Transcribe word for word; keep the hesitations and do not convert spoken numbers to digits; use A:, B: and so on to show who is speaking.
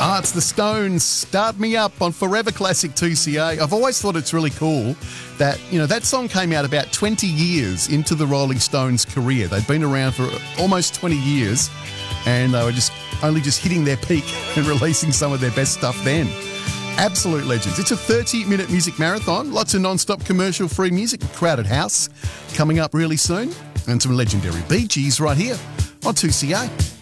A: Ah, it's the Stones, Start Me Up on Forever Classic two C A. I've always thought it's really cool that, you know, that song came out about twenty years into the Rolling Stones' career. They'd been around for almost twenty years and they were just only just hitting their peak and releasing some of their best stuff then. Absolute legends. It's a thirty-minute music marathon, lots of non-stop commercial-free music, Crowded House coming up really soon, and some legendary Bee Gees right here on two C A.